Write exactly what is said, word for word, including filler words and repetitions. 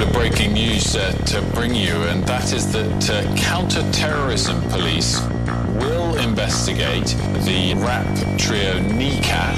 of breaking news uh, to bring you, and that is that uh, counter-terrorism police will investigate the rap trio N E C A T